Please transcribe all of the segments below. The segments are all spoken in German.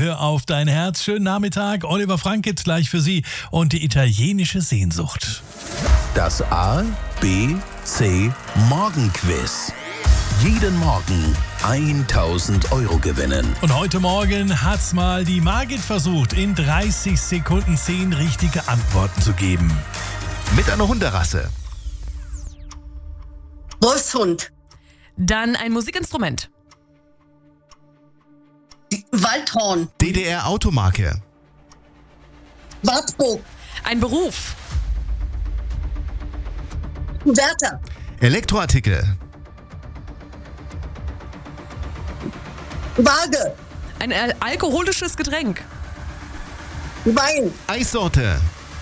hör auf dein Herz. Schönen Nachmittag. Oliver Frank gibt's gleich für Sie und die italienische Sehnsucht. Das A, B, C Morgenquiz. Jeden Morgen 1.000 Euro gewinnen. Und heute Morgen hat's mal die Margit versucht, in 30 Sekunden 10 richtige Antworten zu geben. Mit einer Hunderasse. Wolfshund. Dann ein Musikinstrument. Waldhorn. DDR-Automarke. Wartburg. Ein Beruf. Wärter. Elektroartikel. Waage. Ein alkoholisches Getränk. Wein. Eissorte.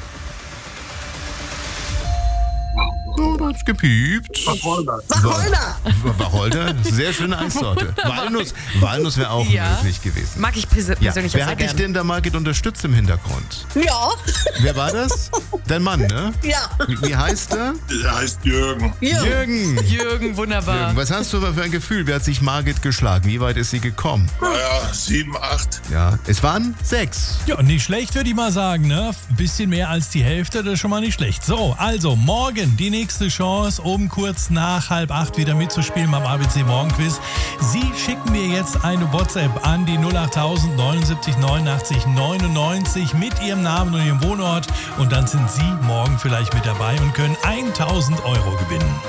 So, da hat's gepiept. Wacholder. Wacholder, sehr schöne Eissorte. Walnuss wäre auch möglich gewesen. Mag ich persönlich Ja. auch Wer sehr hat dich gern. denn da Margit unterstützt im Hintergrund? Ja. Wer war das? Dein Mann, ne? Ja. Wie heißt er? Der heißt Jürgen. Jürgen. Jürgen, wunderbar. Jürgen, was hast du für ein Gefühl? Wer hat sich Margit geschlagen? Wie weit ist sie gekommen? Naja, 7, 8. Ja, es waren 6. Ja, nicht schlecht, würde ich mal sagen, ne? Ein bisschen mehr als die Hälfte, das ist schon mal nicht schlecht. So, also morgen die nächste Chance, um kurz nach 7:30 wieder mitzuspielen beim ABC Morgenquiz. Sie schicken mir jetzt eine WhatsApp an die 08000 79 89 99 mit Ihrem Namen und Ihrem Wohnort und dann sind Sie morgen vielleicht mit dabei und können 1.000 Euro gewinnen.